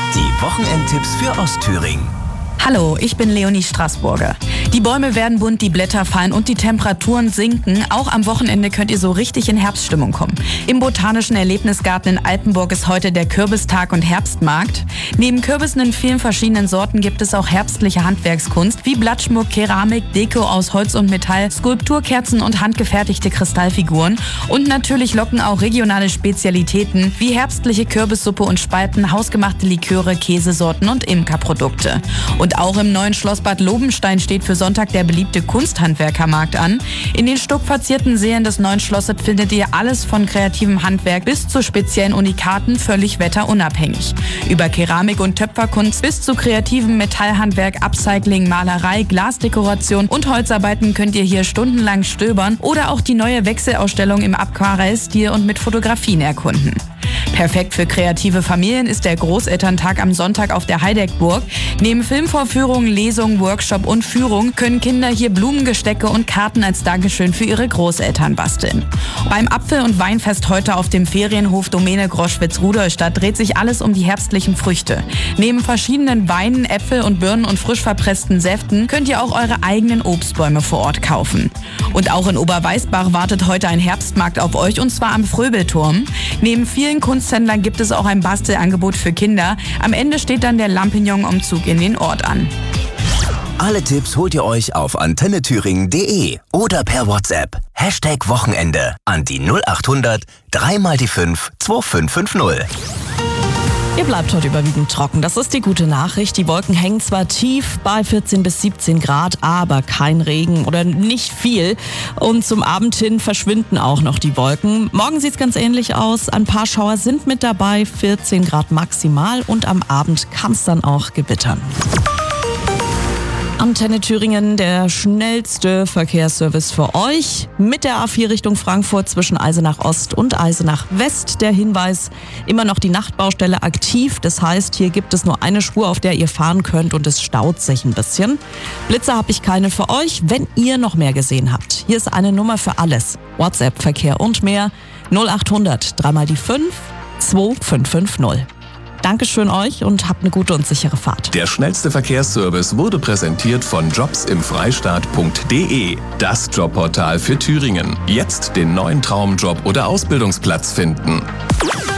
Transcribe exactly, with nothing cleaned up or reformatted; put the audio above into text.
Die Wochenendtipps für Ostthüringen. Hallo, ich bin Leonie Straßburger. Die Bäume werden bunt, die Blätter fallen und die Temperaturen sinken. Auch am Wochenende könnt ihr so richtig in Herbststimmung kommen. Im Botanischen Erlebnisgarten in Altenburg ist heute der Kürbistag und Herbstmarkt. Neben Kürbissen in vielen verschiedenen Sorten gibt es auch herbstliche Handwerkskunst wie Blattschmuck, Keramik, Deko aus Holz und Metall, Skulpturkerzen und handgefertigte Kristallfiguren. Und natürlich locken auch regionale Spezialitäten wie herbstliche Kürbissuppe und Spalten, hausgemachte Liköre, Käsesorten und Imkerprodukte. Und auch im neuen Schloss Bad Lobenstein steht für Sonntag der beliebte Kunsthandwerkermarkt an. In den stuckverzierten Sälen des neuen Schlosses findet ihr alles von kreativem Handwerk bis zu speziellen Unikaten, völlig wetterunabhängig. Über Keramik- und Töpferkunst bis zu kreativem Metallhandwerk, Upcycling, Malerei, Glasdekoration und Holzarbeiten könnt ihr hier stundenlang stöbern oder auch die neue Wechselausstellung im Aquarellstil und mit Fotografien erkunden. Perfekt für kreative Familien ist der Großelterntag am Sonntag auf der Heideckburg. Neben Filmvorführungen, Lesungen, Workshop und Führung können Kinder hier Blumengestecke und Karten als Dankeschön für ihre Großeltern basteln. Beim Apfel- und Weinfest heute auf dem Ferienhof Domäne Groschwitz-Rudolstadt dreht sich alles um die herbstlichen Früchte. Neben verschiedenen Weinen, Äpfel und Birnen und frisch verpressten Säften könnt ihr auch eure eigenen Obstbäume vor Ort kaufen. Und auch in Oberweißbach wartet heute ein Herbstmarkt auf euch, und zwar am Fröbelturm. Neben vielen Kunsthändlern gibt es auch ein Bastelangebot für Kinder. Am Ende steht dann der Lampignon-Umzug in den Ort an. Alle Tipps holt ihr euch auf antenne thüringen punkt de oder per WhatsApp. Hashtag Wochenende an die null acht hundert drei mal die fünf zwei fünf fünf null. Ihr bleibt heute überwiegend trocken. Das ist die gute Nachricht. Die Wolken hängen zwar tief bei vierzehn bis siebzehn Grad, aber kein Regen oder nicht viel. Und zum Abend hin verschwinden auch noch die Wolken. Morgen sieht es ganz ähnlich aus. Ein paar Schauer sind mit dabei, vierzehn Grad maximal. Und am Abend kann es dann auch gewittern. Antenne Thüringen, der schnellste Verkehrsservice für euch mit der A vier Richtung Frankfurt zwischen Eisenach Ost und Eisenach West. Der Hinweis, immer noch die Nachtbaustelle aktiv. Das heißt, hier gibt es nur eine Spur, auf der ihr fahren könnt, und es staut sich ein bisschen. Blitze habe ich keine für euch, wenn ihr noch mehr gesehen habt. Hier ist eine Nummer für alles. WhatsApp, Verkehr und mehr. null acht hundert drei mal die fünf zwei fünf fünf null. Dankeschön euch und habt eine gute und sichere Fahrt. Der schnellste Verkehrsservice wurde präsentiert von jobs im freistaat punkt de. Das Jobportal für Thüringen. Jetzt den neuen Traumjob oder Ausbildungsplatz finden.